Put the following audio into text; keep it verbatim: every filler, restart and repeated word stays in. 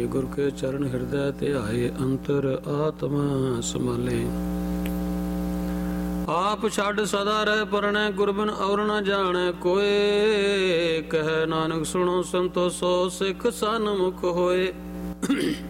ਗੁਰ ਕੇ ਚਰਨ ਹਿਰਦੈ ਧਿਆਏ, ਅੰਤਰ ਆਤਮਾ ਸੰਭਾਲੇ। ਆਪ ਛੱਡ ਸਦਾ ਰਹਿ ਪਰਣੈ, ਗੁਰ ਬਿਨ ਔਰ ਨ ਜਾਣੈ ਕੋਇ। ਕਹਿ ਨਾਨਕ ਸੁਣੋ ਸੰਤੋ ਸੋ, ਸਿੱਖ ਸਨਮੁਖ ਹੋਏ।